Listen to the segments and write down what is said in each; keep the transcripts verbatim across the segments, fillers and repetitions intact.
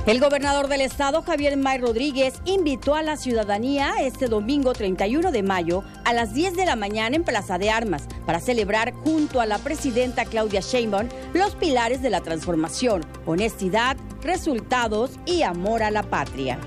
El gobernador del estado, Javier May Rodríguez, invitó a la ciudadanía este domingo treinta y uno de mayo a las diez de la mañana en Plaza de Armas para celebrar junto a la presidenta Claudia Sheinbaum los pilares de la transformación: honestidad, resultados y amor a la patria.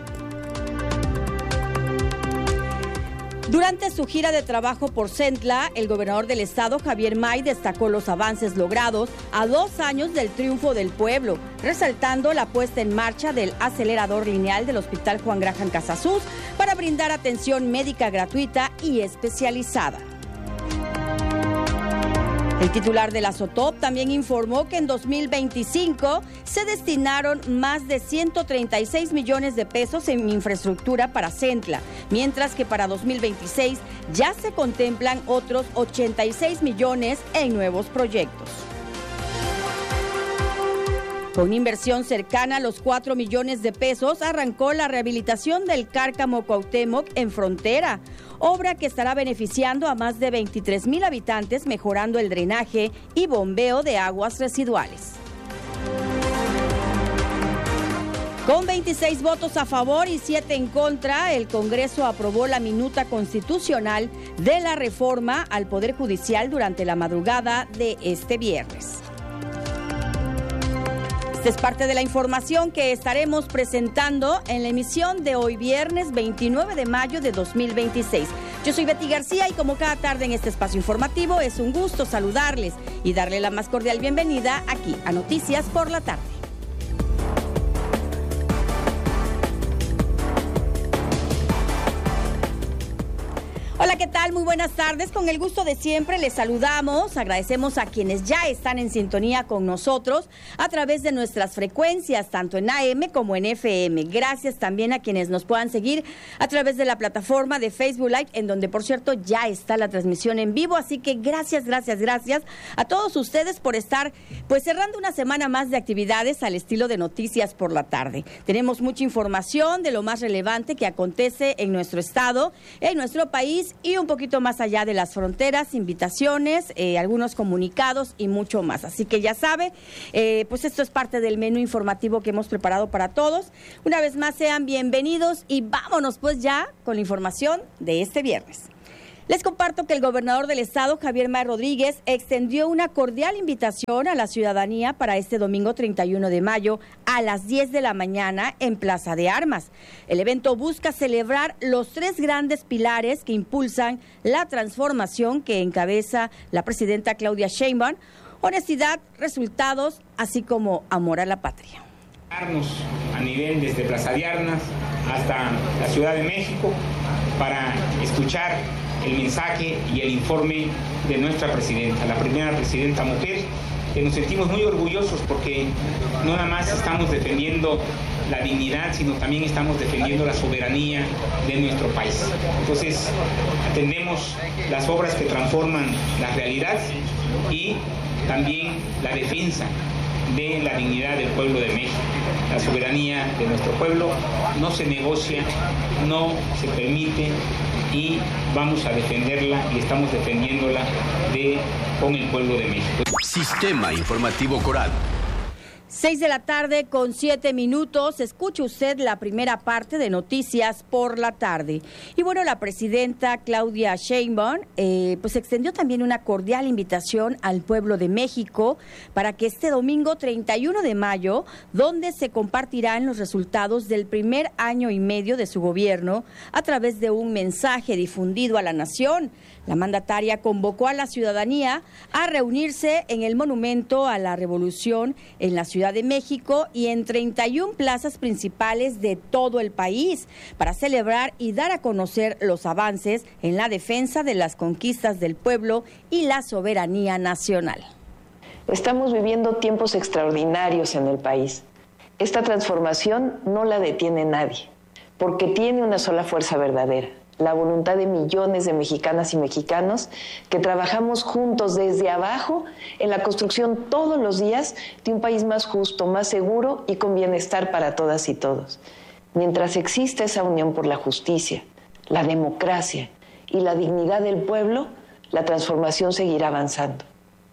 Durante su gira de trabajo por Centla, el gobernador del estado, Javier May, destacó los avances logrados a dos años del triunfo del pueblo, resaltando la puesta en marcha del acelerador lineal del Hospital Juan Graham Casasus para brindar atención médica gratuita y especializada. El titular de la SOTOP también informó que en dos mil veinticinco se destinaron más de ciento treinta y seis millones de pesos en infraestructura para Centla, mientras que para dos mil veintiséis ya se contemplan otros ochenta y seis millones en nuevos proyectos. Con inversión cercana a los cuatro millones de pesos, arrancó la rehabilitación del Cárcamo Cuauhtémoc en Frontera, obra que estará beneficiando a más de veintitrés mil habitantes, mejorando el drenaje y bombeo de aguas residuales. Con veintiséis votos a favor y siete en contra, el Congreso aprobó la minuta constitucional de la reforma al Poder Judicial durante la madrugada de este viernes. Esta es parte de la información que estaremos presentando en la emisión de hoy viernes veintinueve de mayo de dos mil veintiséis. Yo soy Betty García y como cada tarde en este espacio informativo es un gusto saludarles y darle la más cordial bienvenida aquí a Noticias por la Tarde. Hola, ¿qué tal? Muy buenas tardes. Con el gusto de siempre les saludamos. Agradecemos a quienes ya están en sintonía con nosotros a través de nuestras frecuencias, tanto en A M como en F M. Gracias también a quienes nos puedan seguir a través de la plataforma de Facebook Live, en donde, por cierto, ya está la transmisión en vivo. Así que gracias, gracias, gracias a todos ustedes por estar pues cerrando una semana más de actividades al estilo de Noticias por la Tarde. Tenemos mucha información de lo más relevante que acontece en nuestro estado, en nuestro país, y un poquito más allá de las fronteras, invitaciones, eh, algunos comunicados y mucho más. Así que ya sabe, eh, pues esto es parte del menú informativo que hemos preparado para todos. Una vez más, sean bienvenidos y vámonos pues ya con la información de este viernes. Les comparto que el gobernador del estado, Javier May Rodríguez, extendió una cordial invitación a la ciudadanía para este domingo treinta y uno de mayo a las diez de la mañana en Plaza de Armas. El evento busca celebrar los tres grandes pilares que impulsan la transformación que encabeza la presidenta Claudia Sheinbaum: honestidad, resultados, así como amor a la patria. A nivel desde Plaza de Armas hasta la Ciudad de México para escuchar el mensaje y el informe de nuestra presidenta, la primera presidenta mujer, que nos sentimos muy orgullosos porque no nada más estamos defendiendo la dignidad, sino también estamos defendiendo la soberanía de nuestro país. Entonces, atendemos las obras que transforman la realidad y también la defensa de la dignidad del pueblo de México. La soberanía de nuestro pueblo no se negocia, no se permite y vamos a defenderla y estamos defendiéndola de, con el pueblo de México. Sistema Informativo Coral. Seis de la tarde con siete minutos. Escuche usted la primera parte de Noticias por la Tarde. Y bueno, la presidenta Claudia Sheinbaum eh, pues extendió también una cordial invitación al pueblo de México para que este domingo treinta y uno de mayo, donde se compartirán los resultados del primer año y medio de su gobierno a través de un mensaje difundido a la nación. La mandataria convocó a la ciudadanía a reunirse en el Monumento a la Revolución en la Ciudad de México y en treinta y una plazas principales de todo el país para celebrar y dar a conocer los avances en la defensa de las conquistas del pueblo y la soberanía nacional. Estamos viviendo tiempos extraordinarios en el país. Esta transformación no la detiene nadie, porque tiene una sola fuerza verdadera: la voluntad de millones de mexicanas y mexicanos que trabajamos juntos desde abajo en la construcción todos los días de un país más justo, más seguro y con bienestar para todas y todos. Mientras exista esa unión por la justicia, la democracia y la dignidad del pueblo, la transformación seguirá avanzando.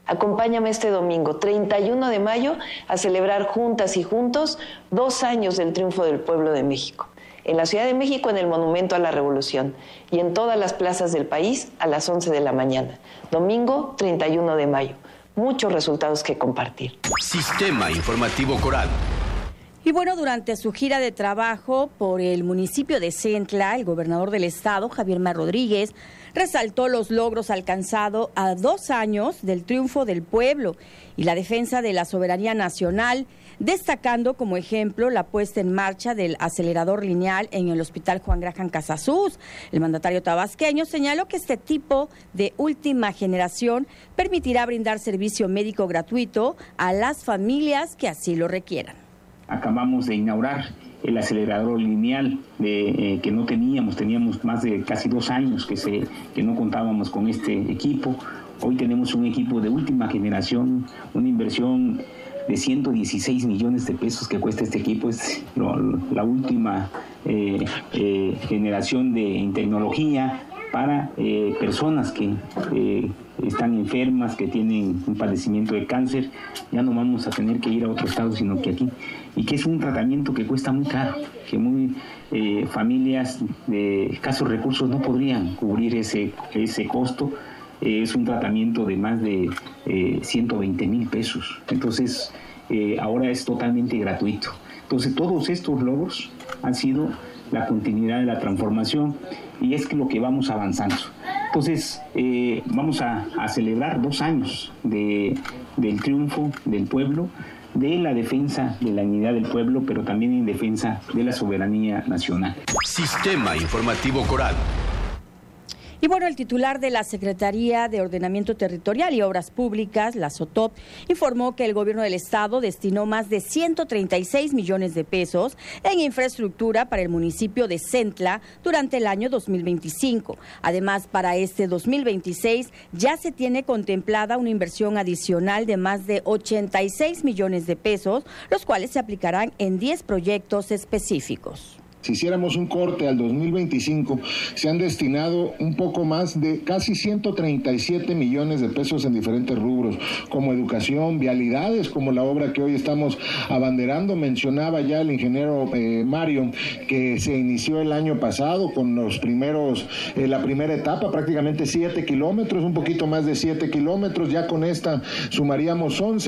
Acompáñame este domingo, treinta y uno de mayo, a celebrar juntas y juntos dos años del triunfo del pueblo de México. En la Ciudad de México, en el Monumento a la Revolución, y en todas las plazas del país a las once de la mañana. Domingo, treinta y uno de mayo. Muchos resultados que compartir. Sistema Informativo Coral. Y bueno, durante su gira de trabajo por el municipio de Centla, el gobernador del estado, Javier May Rodríguez, resaltó los logros alcanzados a dos años del triunfo del pueblo y la defensa de la soberanía nacional, destacando como ejemplo la puesta en marcha del acelerador lineal en el Hospital Juan Graham Casasus. El mandatario tabasqueño señaló que este tipo de última generación permitirá brindar servicio médico gratuito a las familias que así lo requieran. Acabamos de inaugurar el acelerador lineal de, eh, que no teníamos, teníamos más de casi dos años que, se, que no contábamos con este equipo. Hoy tenemos un equipo de última generación, una inversión de ciento dieciséis millones de pesos que cuesta este equipo. Es lo, la última eh, eh, generación de en tecnología para eh, personas que eh, están enfermas, que tienen un padecimiento de cáncer. Ya no vamos a tener que ir a otro estado, sino que aquí. Y que es un tratamiento que cuesta muy caro, que muy eh, familias de escasos recursos no podrían cubrir ese, ese costo. Eh, es un tratamiento de más de eh, ciento veinte mil pesos. Entonces, eh, ahora es totalmente gratuito. Entonces, todos estos logros han sido la continuidad de la transformación y es que lo que vamos avanzando. Entonces, eh, vamos a, a celebrar dos años de, del triunfo del pueblo, de la defensa de la unidad del pueblo, pero también en defensa de la soberanía nacional. Sistema Informativo Coral. Y bueno, el titular de la Secretaría de Ordenamiento Territorial y Obras Públicas, la SOTOP, informó que el gobierno del estado destinó más de ciento treinta y seis millones de pesos en infraestructura para el municipio de Centla durante el año dos mil veinticinco. Además, para este dos mil veintiséis ya se tiene contemplada una inversión adicional de más de ochenta y seis millones de pesos, los cuales se aplicarán en diez proyectos específicos. Si hiciéramos un corte al dos mil veinticinco, se han destinado un poco más de casi ciento treinta y siete millones de pesos en diferentes rubros, como educación, vialidades, como la obra que hoy estamos abanderando. Mencionaba ya el ingeniero eh, Mario que se inició el año pasado con los primeros, eh, la primera etapa, prácticamente siete kilómetros, un poquito más de siete kilómetros. Ya con esta sumaríamos once.